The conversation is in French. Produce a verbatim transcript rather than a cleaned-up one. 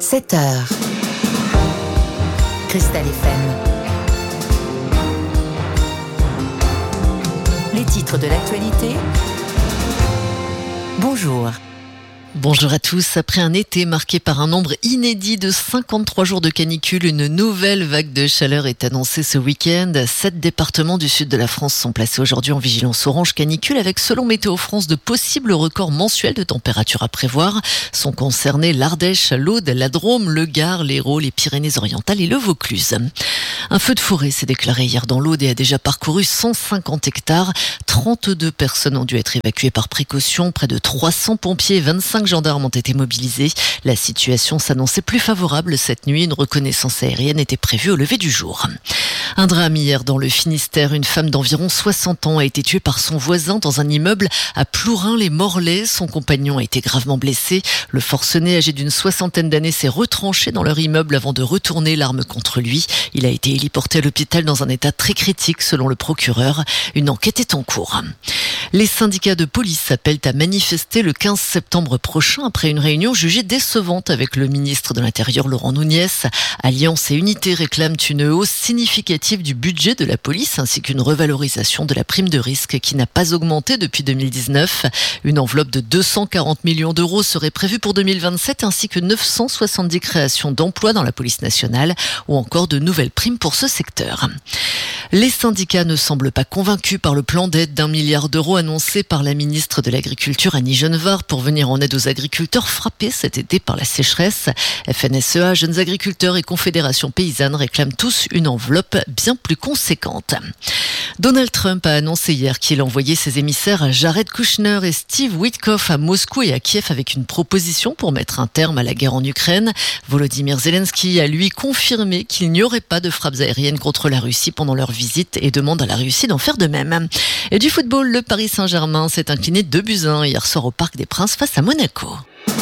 sept heures. Cristal F M. Les titres de l'actualité. Bonjour. Bonjour à tous. Après un été marqué par un nombre inédit de cinquante-trois jours de canicule, une nouvelle vague de chaleur est annoncée ce week-end. Sept départements du sud de la France sont placés aujourd'hui en vigilance orange canicule avec, selon Météo France, de possibles records mensuels de température à prévoir. Sont concernés l'Ardèche, l'Aude, la Drôme, le Gard, l'Hérault, les Pyrénées-Orientales et le Vaucluse. Un feu de forêt s'est déclaré hier dans l'Aude et a déjà parcouru cent cinquante hectares. trente-deux personnes ont dû être évacuées par précaution. Près de trois cents pompiers et vingt-cinq gendarmes ont été mobilisés. La situation s'annonçait plus favorable cette nuit. Une reconnaissance aérienne était prévue au lever du jour. Un drame hier dans le Finistère. Une femme d'environ soixante ans a été tuée par son voisin dans un immeuble à Plourin-les-Morlaix. Son compagnon a été gravement blessé. Le forcené, âgé d'une soixantaine d'années, s'est retranché dans leur immeuble avant de retourner l'arme contre lui. Il a été héliporté à l'hôpital dans un état très critique selon le procureur. Une enquête est en cours. Les syndicats de police appellent à manifester le quinze septembre prochain après une réunion jugée décevante avec le ministre de l'Intérieur Laurent Nunez. Alliance et Unité réclament une hausse significative du budget de la police ainsi qu'une revalorisation de la prime de risque qui n'a pas augmenté depuis deux mille dix-neuf. Une enveloppe de deux cent quarante millions d'euros serait prévue pour deux mille vingt-sept ainsi que neuf cent soixante-dix créations d'emplois dans la police nationale ou encore de nouvelles primes pour ce secteur. Les syndicats ne semblent pas convaincus par le plan d'aide d'un milliard d'euros annoncé par la ministre de l'Agriculture Annie Genevard pour venir en aide aux agriculteurs frappés cet été par la sécheresse. F N S E A, Jeunes Agriculteurs et Confédération Paysanne réclament tous une enveloppe bien plus conséquente. Donald Trump a annoncé hier qu'il envoyait ses émissaires Jared Kushner et Steve Witkoff à Moscou et à Kiev avec une proposition pour mettre un terme à la guerre en Ukraine. Volodymyr Zelensky a lui confirmé qu'il n'y aurait pas de frappes aériennes contre la Russie pendant leur visite et demande à la Russie d'en faire de même. Et du football, le Paris Saint-Germain s'est incliné deux buts à un hier soir au Parc des Princes face à Monaco.